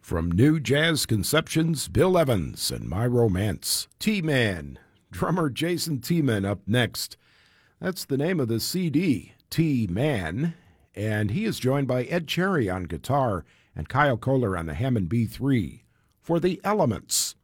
From New Jazz Conceptions, Bill Evans and My Romance. T-Man, drummer Jason Tiemann up next. That's the name of the CD, T-Man, and he is joined by Ed Cherry on guitar and Kyle Kohler on the Hammond B3 for The Elements.